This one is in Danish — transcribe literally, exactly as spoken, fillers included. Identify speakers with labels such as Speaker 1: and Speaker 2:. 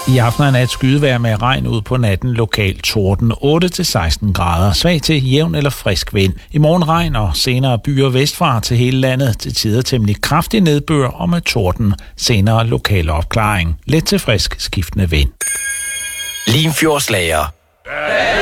Speaker 1: I aften og nat skydevejr med regn ud på natten, lokal torden, otte til seksten grader, svag til jævn eller frisk vind. I morgen regn og senere byer vestfra til hele landet, til tider temmelig kraftig nedbør og med torden, senere lokal opklaring. Let til frisk skiftende vind.
Speaker 2: Limfjordslager.